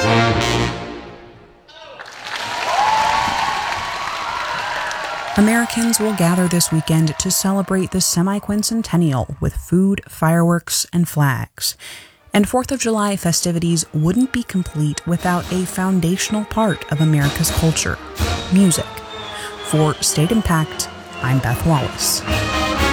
Americans will gather this weekend to celebrate the semi-quincentennial with food, fireworks, and flags. And 4th of July festivities wouldn't be complete without a foundational part of America's culture, music. For State Impact, I'm Beth Wallace.